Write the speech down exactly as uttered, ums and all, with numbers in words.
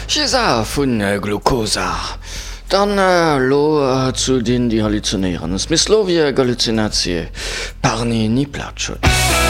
Chesa vun äh, Glucosa. Dann äh, lo äh, zu den die halluzinieren. Es miss lo wie Galluzinatie. Parni ni platschot.